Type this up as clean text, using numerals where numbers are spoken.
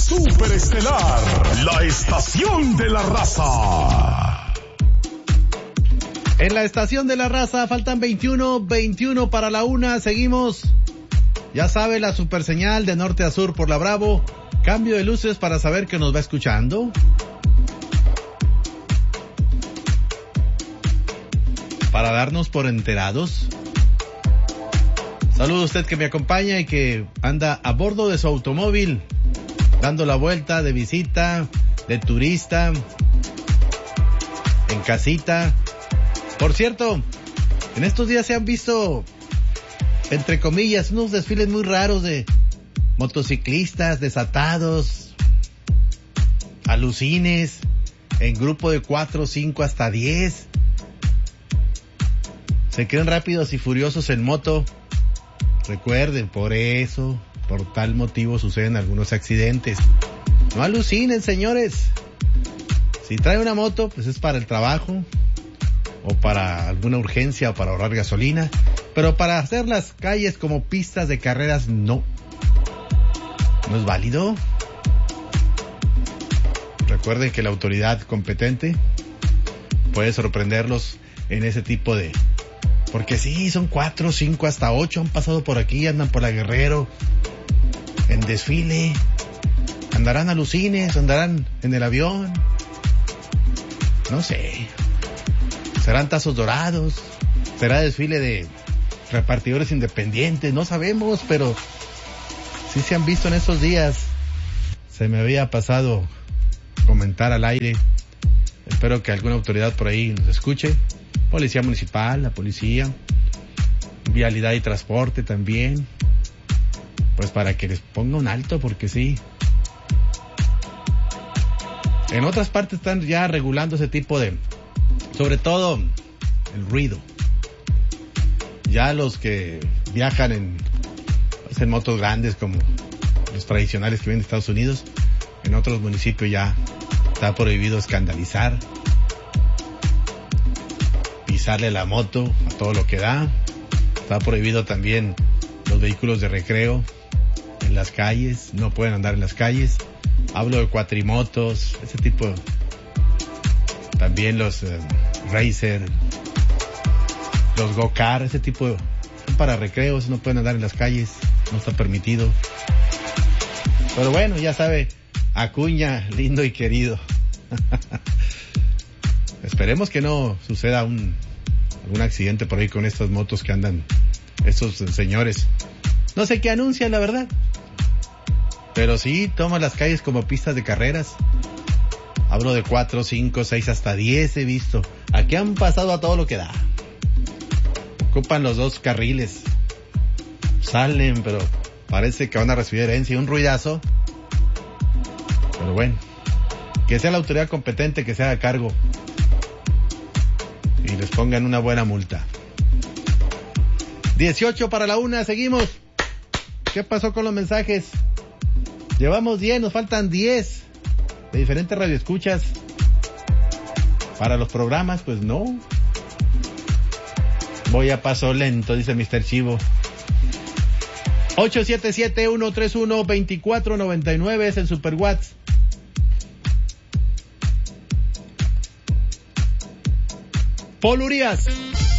Superestelar, la estación de la raza. En la estación de la raza faltan 21 para la 1. Seguimos. Ya sabe, la super señal de norte a sur por la Bravo. Cambio de luces para saber que nos va escuchando. Para darnos por enterados. Saludo a usted que me acompaña y que anda a bordo de su automóvil, dando la vuelta de visita, de turista, en casita. Por cierto, en estos días se han visto, entre comillas, unos desfiles muy raros de motociclistas desatados, alucines, en grupo de 4, 5 hasta 10. Se creen rápidos y furiosos en moto. Recuerden, por tal motivo suceden algunos accidentes. No alucinen, señores. Si trae una moto, pues es para el trabajo, o para alguna urgencia, o para ahorrar gasolina. Pero para hacer las calles como pistas de carreras, no. No es válido. Recuerden que la autoridad competente puede sorprenderlos en ese tipo de... Porque sí, son 4, 5, hasta 8 han pasado por aquí, andan por la Guerrero, en desfile. Andarán alucines, andarán en el avión. No sé. Serán tazos dorados. Será desfile de repartidores independientes, no sabemos, pero sí se han visto en estos días. Se me había pasado comentar al aire. Espero que alguna autoridad por ahí nos escuche. Policía municipal, la policía, vialidad y transporte también, pues para que les ponga un alto, porque sí. En otras partes están ya regulando ese tipo de, sobre todo el ruido. Ya los que viajan en motos grandes como los tradicionales que vienen de Estados Unidos, en otros municipios ya está prohibido escandalizar, pisarle la moto a todo lo que da. Está prohibido también los vehículos de recreo en las calles, no pueden andar en las calles. Hablo de cuatrimotos, ese tipo. También los racer, los go-kart, ese tipo son para recreos, no pueden andar en las calles, no está permitido. Pero bueno, ya sabe, Acuña, lindo y querido. Esperemos que no suceda algún accidente por ahí con estas motos que andan estos señores. No sé qué anuncian, la verdad. Pero sí, toman las calles como pistas de carreras. Hablo de 4, 5, 6, hasta 10 he visto. Aquí han pasado a todo lo que da. Ocupan los 2 carriles. Salen, pero parece que van a recibir herencia, un ruidazo. Pero bueno, que sea la autoridad competente que se haga cargo y les pongan una buena multa. 18 para la 1, seguimos. ¿Qué pasó con los mensajes? Llevamos 10, nos faltan 10 de diferentes radioescuchas. Para los programas, pues no. Voy a paso lento, dice Mr. Chivo. 877-131-2499 es el Super WhatsApp. Paul Urias.